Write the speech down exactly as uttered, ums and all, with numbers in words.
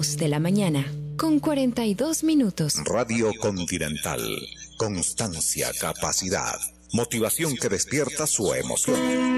dos de la mañana, con cuarenta y dos minutos. Radio Continental. Constancia, capacidad, motivación que despierta su emoción.